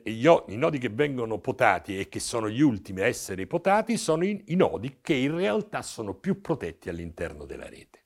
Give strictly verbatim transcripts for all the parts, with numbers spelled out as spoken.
gli, i nodi che vengono potati e che sono gli ultimi a essere potati sono i, i nodi che in realtà sono più protetti all'interno della rete.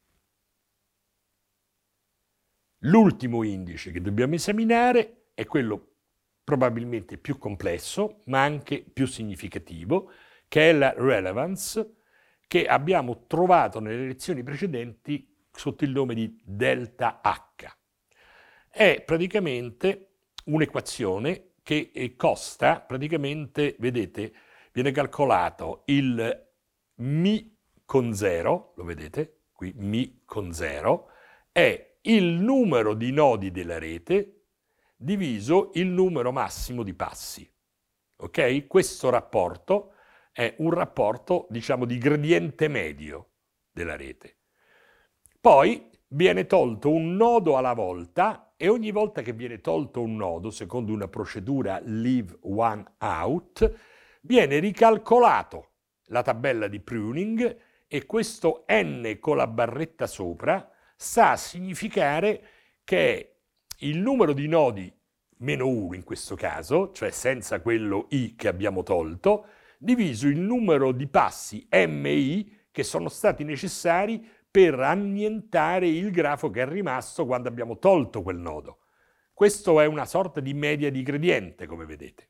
L'ultimo indice che dobbiamo esaminare è quello probabilmente più complesso, ma anche più significativo, che è la relevance, che abbiamo trovato nelle lezioni precedenti sotto il nome di delta H. È praticamente un'equazione che costa, praticamente, vedete, viene calcolato il mi con zero, lo vedete, qui mi con zero, è il numero di nodi della rete diviso il numero massimo di passi. Ok? Questo rapporto è un rapporto, diciamo, di gradiente medio della rete. Poi viene tolto un nodo alla volta e ogni volta che viene tolto un nodo, secondo una procedura leave one out, viene ricalcolato la tabella di pruning e questo n con la barretta sopra sta a significare che il numero di nodi meno uno in questo caso, cioè senza quello i che abbiamo tolto, diviso il numero di passi mi che sono stati necessari per annientare il grafo che è rimasto quando abbiamo tolto quel nodo. Questo è una sorta di media di gradiente, come vedete.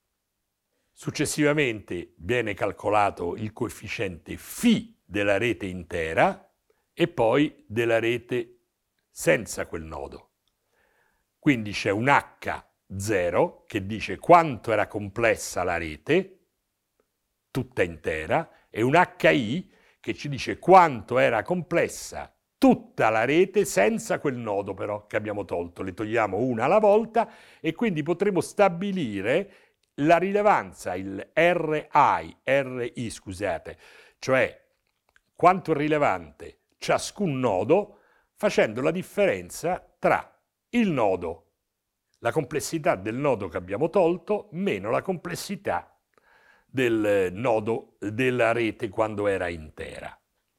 Successivamente viene calcolato il coefficiente φ della rete intera e poi della rete senza quel nodo. Quindi c'è un H zero che dice quanto era complessa la rete, tutta intera, e un H I che ci dice quanto era complessa tutta la rete senza quel nodo però che abbiamo tolto. Le togliamo una alla volta e quindi potremo stabilire la rilevanza, il R I, R I scusate, cioè quanto è rilevante ciascun nodo facendo la differenza tra il nodo, la complessità del nodo che abbiamo tolto, meno la complessità del nodo della rete quando era intera.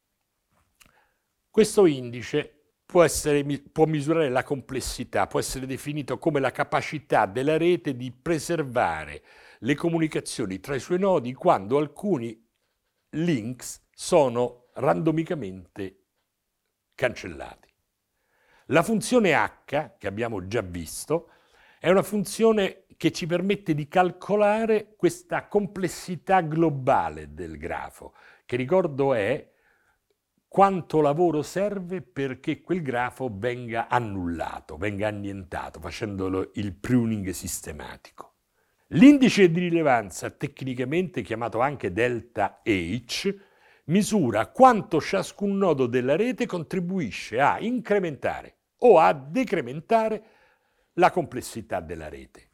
Questo indice può, essere, può misurare la complessità, può essere definito come la capacità della rete di preservare le comunicazioni tra i suoi nodi quando alcuni links sono randomicamente cancellati. La funzione H, che abbiamo già visto, è una funzione che ci permette di calcolare questa complessità globale del grafo, che ricordo è quanto lavoro serve perché quel grafo venga annullato, venga annientato, facendolo il pruning sistematico. L'indice di rilevanza, tecnicamente chiamato anche delta H, misura quanto ciascun nodo della rete contribuisce a incrementare o a decrementare la complessità della rete.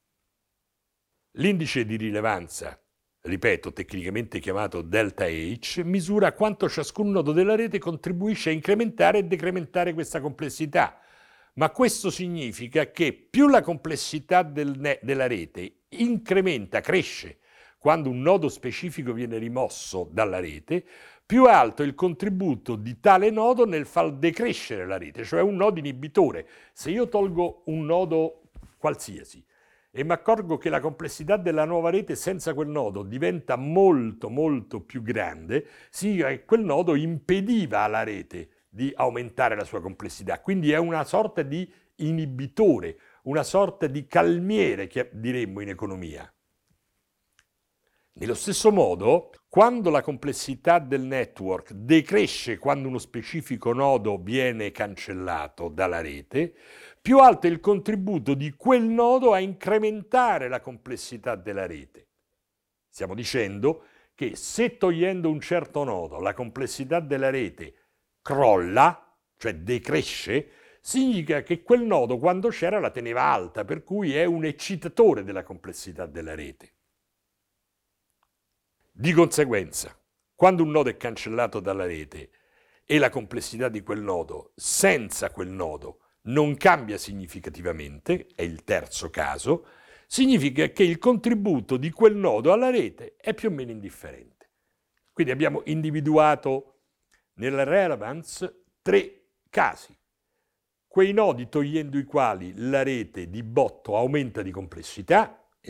L'indice di rilevanza, ripeto, tecnicamente chiamato delta H, misura quanto ciascun nodo della rete contribuisce a incrementare e decrementare questa complessità. Ma questo significa che più la complessità del della rete incrementa, cresce, quando un nodo specifico viene rimosso dalla rete, più alto è il contributo di tale nodo nel far decrescere la rete, cioè un nodo inibitore. Se io tolgo un nodo qualsiasi e mi accorgo che la complessità della nuova rete senza quel nodo diventa molto molto più grande, significa che quel nodo impediva alla rete di aumentare la sua complessità, quindi è una sorta di inibitore, una sorta di calmiere, che diremmo in economia. Nello stesso modo, quando la complessità del network decresce quando uno specifico nodo viene cancellato dalla rete, più alto è il contributo di quel nodo a incrementare la complessità della rete. Stiamo dicendo che se togliendo un certo nodo la complessità della rete crolla, cioè decresce, significa che quel nodo quando c'era la teneva alta, per cui è un eccitatore della complessità della rete. Di conseguenza, quando un nodo è cancellato dalla rete e la complessità di quel nodo senza quel nodo non cambia significativamente, è il terzo caso, significa che il contributo di quel nodo alla rete è più o meno indifferente. Quindi abbiamo individuato nella relevance tre casi. Quei nodi togliendo i quali la rete di botto aumenta di complessità,